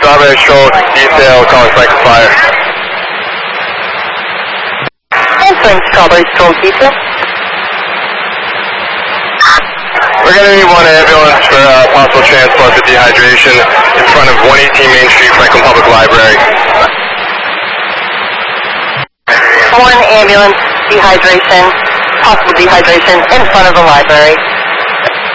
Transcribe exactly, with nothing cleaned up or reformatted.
Strawberry Stroll detail calling Franklin Fire. Answering Strawberry Stroll detail. We're going to need one ambulance for uh, possible transport for dehydration in front of one eighteen Main Street, Franklin Public Library. One ambulance, dehydration, possible dehydration in front of the library.